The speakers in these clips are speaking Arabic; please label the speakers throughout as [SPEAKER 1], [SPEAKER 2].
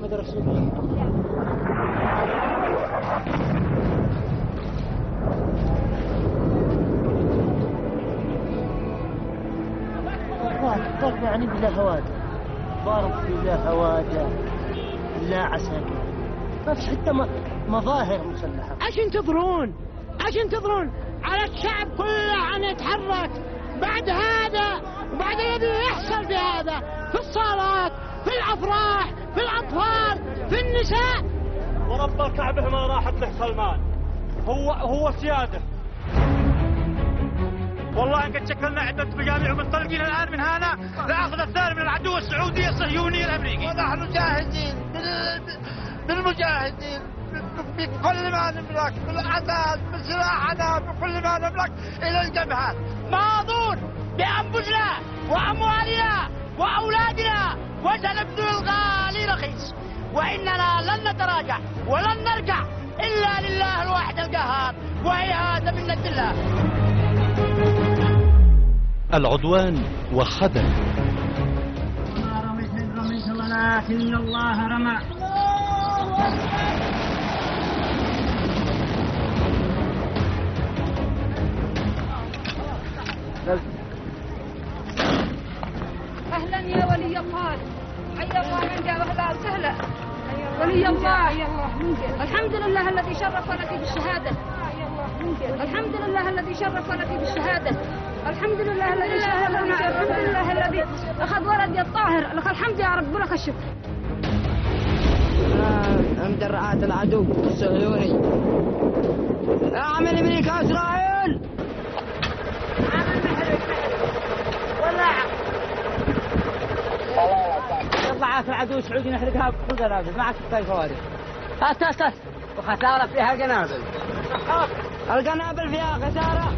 [SPEAKER 1] محمد رسول الله. ضرب يعني بلا هواجة، ضرب بلا هواجة، لا عساكر، ما فيش حتى مظاهر مسلحة.
[SPEAKER 2] ايش ينتظرون على الشعب كله أن يتحرك بعد هذا وبعد الذي يحصل في هذا، في الصالات، في الأفراح، في الأطفال، في النساء.
[SPEAKER 3] ورب الكعبة ما راحت له سلمان، هو سيادة. والله إن قد شكلنا عدة مجاميع ومنطلقين الآن من هنا لأخذ الثاني من العدو السعودي الصهيوني الأمريكي.
[SPEAKER 4] ونحن جاهزين بالمجاهدين بكل ما نملك، بالعداد، بسلاحنا، بكل ما نملك إلى الجبهة،
[SPEAKER 2] ماضون بأنفسنا وأموالنا وأولادنا، وسنبذل الغالي رخيص، وإننا لن نتراجع ولن نرجع إلا لله الواحد القهار، وهيهات منة الله.
[SPEAKER 5] العدوان وحدنا.
[SPEAKER 2] وما رميت إذ رميت ولكن الله رمى.
[SPEAKER 6] أهلا يا ولي الله، حي الله من جاء وأهلا وسهلا. ولي الله، الحمد لله الذي شرف لك بالشهادة، الحمد لله الذي شرف لك بالشهادة، الحمد لله الذي شهد لنا، الحمد لله الذي أخذ ولدي الطاهر، لك الحمد يا رب ولك الشكر.
[SPEAKER 4] مدرعات العدو الصهيوني، أعمل أمريكا إسرائيل.
[SPEAKER 2] ضعاف العدو السعودي نحرقها بكل قنابل، معك كيف فوارق. هات وخسارة فيها قنابل.
[SPEAKER 4] القنابل فيها خسارة.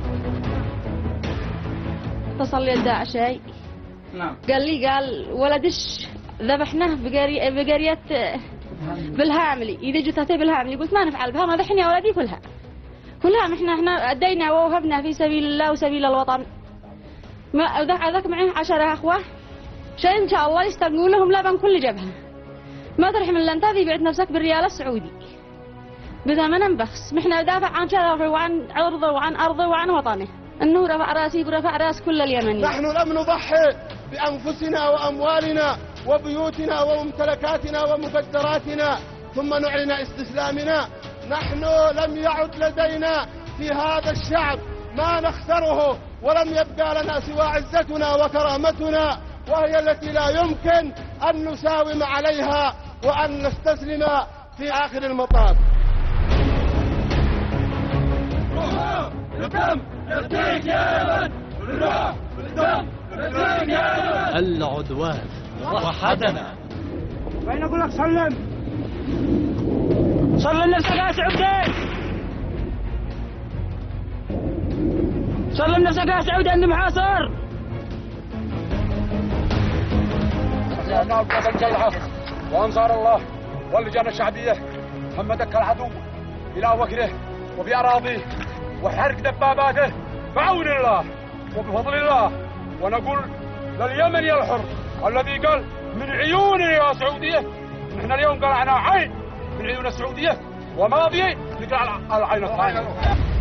[SPEAKER 6] اتصل لي الداعشي،
[SPEAKER 2] نعم.
[SPEAKER 6] قال ولدش ذبحناه بقرية بالهاملي، إذا جثتي بالهاملي. قلت ما نفعل بها، ما ذحني يا ولدي كلها احنا أدينا ووهبنا في سبيل الله وسبيل الوطن. ما ذاك معه 10 أخوة، شيء إن شاء الله يستلقون لهم لبن كل جبهة. ما ترحم إلا أنت ذي بعت نفسك بالريال السعودي بثمن بخس. احنا ندافع عن شرفه وعن عرضه وعن أرضه وعن وطنه. إنه رفع راسي ورفع راس كل اليمنيين.
[SPEAKER 7] نحن لم نضحي بأنفسنا وأموالنا وبيوتنا وممتلكاتنا ومقدراتنا ثم نعلن استسلامنا. نحن لم يعد لدينا في هذا الشعب ما نخسره، ولم يبقى لنا سوى عزتنا وكرامتنا، وهي التي لا يمكن أن نساوم عليها وأن نستسلم في آخر المطاف.
[SPEAKER 5] العدوان وحدنا.
[SPEAKER 2] وين أقول لك سلم لنفسك يا سعودي، سلم نفسك يا سعودي، أني محاصر.
[SPEAKER 8] جاءنا بلاد الجلعة وأنصار الله واللجان الشعبية همدك العدو إلى وكره وبأراضيه وحرق دباباته بعون الله وبفضل الله. ونقول لليمني الحر الذي قال من عيوني يا سعودية، نحن اليوم قلعنا عين من عيون السعودية، وماضي نقلع العين الثانية.